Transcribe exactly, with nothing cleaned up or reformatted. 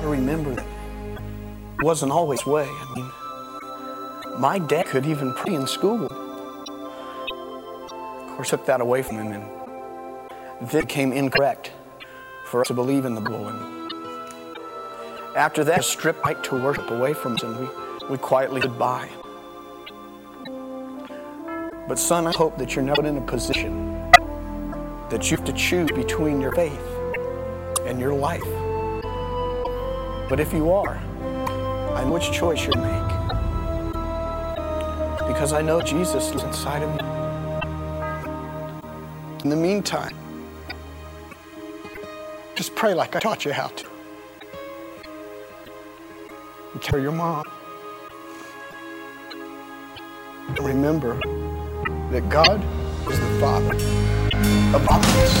got to remember that it wasn't always the way. I mean, my dad could even pray in school. Of course, took that away from him, and then it became incorrect for us to believe in the Bible. And after that, stripped right to worship away from us, and we, we quietly stood by. But son, I hope that you're not in a position that you have to choose between your faith and your life. But if you are, I know which choice you'll make, because I know Jesus lives inside of you. In the meantime, just pray like I taught you how to. And care for your mom. And remember that God is the Father of all of us.